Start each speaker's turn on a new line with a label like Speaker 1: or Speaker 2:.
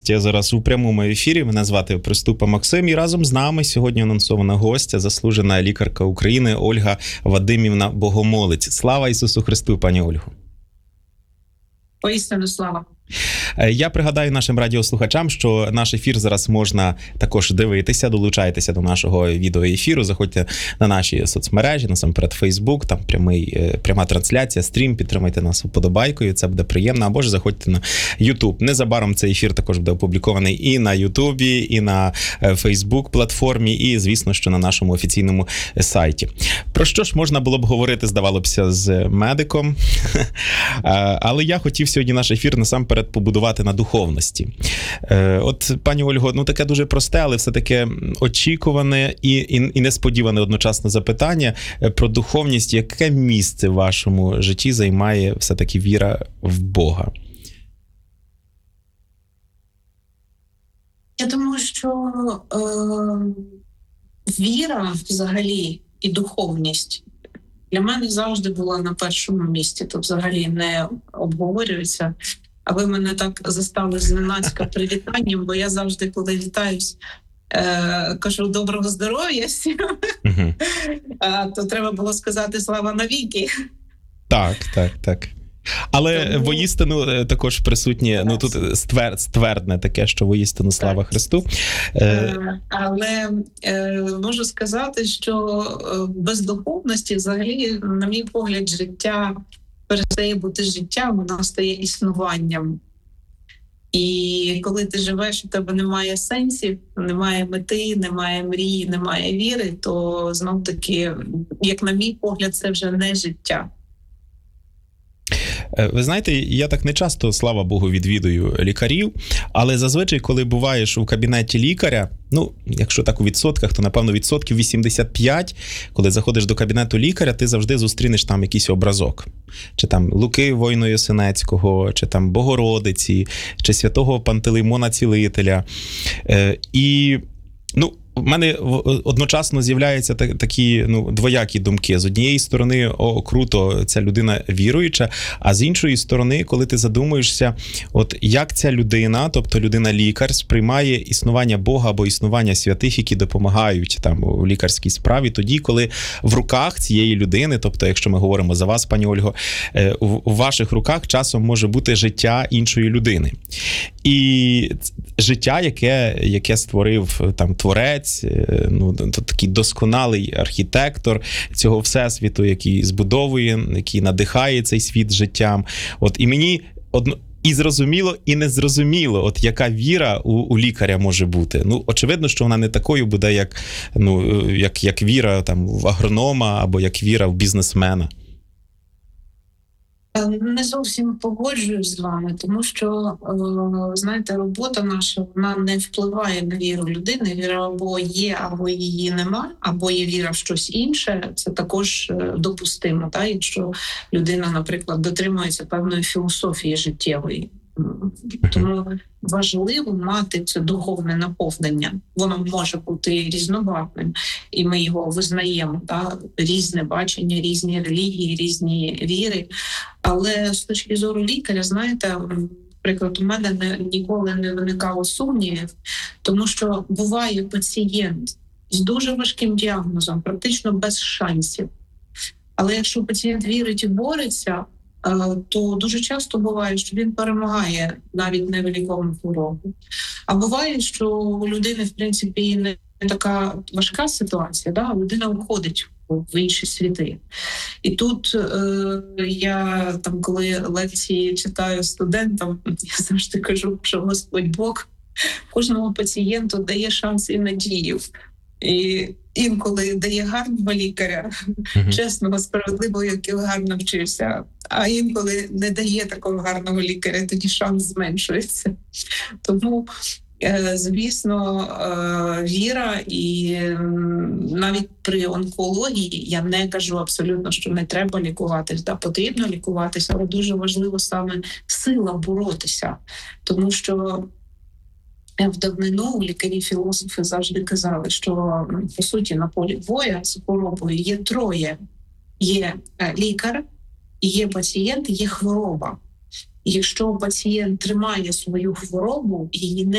Speaker 1: Я зараз у прямому ефірі. Мене звати Приступа Максим. І разом з нами сьогодні анонсована гостя, заслужена лікарка України Ольга Вадимівна Богомолець. Слава Ісусу Христу, пані Ольго!
Speaker 2: Поістину слава!
Speaker 1: Я пригадаю нашим радіослухачам, що наш ефір зараз можна також дивитися, долучайтеся до нашого відеоефіру, заходьте на наші соцмережі, насамперед Facebook, там пряма трансляція, стрім, підтримайте нас вподобайкою, це буде приємно, або ж заходьте на YouTube. Незабаром цей ефір також буде опублікований і на YouTube, і на Facebook-платформі, і, звісно, що на нашому офіційному сайті. Про що ж можна було б говорити, здавалося б, з медиком, але я хотів сьогодні наш ефір насамперед побудувати на духовності. От, пані Ольго, таке дуже просте, але все-таки очікуване і несподіване одночасно запитання про духовність. Яке місце в вашому житті займає все-таки віра в Бога?
Speaker 2: Я думаю, що віра взагалі і духовність для мене завжди була на першому місці. То взагалі не обговорюється. А ви мене так застали зненацька привітанням, бо я завжди, коли вітаюсь, кажу «доброго здоров'я» всім, то треба було сказати «слава навіки».
Speaker 1: Так. Але воістину також присутнє, тут ствердне таке, що воістину слава Христу.
Speaker 2: Але можу сказати, що без духовності взагалі, на мій погляд, життя перестає бути життям, воно стає існуванням. І коли ти живеш, у тебе немає сенсів, немає мети, немає мрії, немає віри, то знов-таки, як на мій погляд, це вже не життя.
Speaker 1: Ви знаєте, я так не часто, слава Богу, відвідую лікарів, але зазвичай, коли буваєш у кабінеті лікаря, якщо так у відсотках, то, напевно, 85%, коли заходиш до кабінету лікаря, ти завжди зустрінеш там якийсь образок. Чи там Луки Воїно-Ясенецького, чи там Богородиці, чи святого Пантелеймона Цілителя. В мене одночасно з'являються такі двоякі думки. З однієї сторони, круто, ця людина віруюча, а з іншої сторони, коли ти задумуєшся, як ця людина, тобто людина-лікар, сприймає існування Бога або існування святих, які допомагають там у лікарській справі, тоді, коли в руках цієї людини, тобто, якщо ми говоримо за вас, пані Ольго, у ваших руках часом може бути життя іншої людини. І життя, яке створив там творець, такий досконалий архітектор цього всесвіту, який збудовує, який надихає цей світ життям. І мені і зрозуміло, і незрозуміло, яка віра у лікаря може бути. Очевидно, що вона не такою буде, як віра там в агронома або як віра в бізнесмена.
Speaker 2: Не зовсім погоджуюсь з вами, тому що, знаєте, робота наша, вона не впливає на віру людини. Віра або є, або її нема, або є віра в щось інше. Це також допустимо, якщо людина, наприклад, дотримується певної філософії життєвої. Тому важливо мати це духовне наповнення. Воно може бути різнобарвним, і ми його визнаємо. Різне бачення, різні релігії, різні віри. Але з точки зору лікаря, знаєте, наприклад, у мене ніколи не виникало сумнівів, тому що буває пацієнт з дуже важким діагнозом, практично без шансів. Але якщо пацієнт вірить і бореться, то дуже часто буває, що він перемагає навіть невиліковну хворобу. А буває, що у людини, в принципі, не така важка ситуація, а людина виходить в інші світи. І тут я, коли лекції читаю студентам, я завжди кажу, що Господь Бог кожному пацієнту дає шанс і надію. І інколи дає гарного лікаря, чесного, справедливого, який гарно вчився, а інколи не дає такого гарного лікаря, тоді шанс зменшується. Тому, звісно, віра, і навіть при онкології я не кажу абсолютно, що не треба лікуватись, потрібно лікуватися, але дуже важливо саме сила боротися, тому що в давнину лікарі-філософи завжди казали, що, по суті, на полі бою з хворобою є троє. Є лікар, є пацієнт, є хвороба. Якщо пацієнт тримає свою хворобу, її не